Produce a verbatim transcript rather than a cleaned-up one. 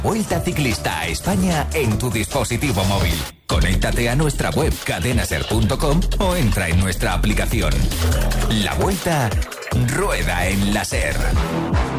Vuelta Ciclista a España en tu dispositivo móvil. Conéctate a nuestra web cadenaser punto com o entra en nuestra aplicación. La Vuelta rueda en la SER.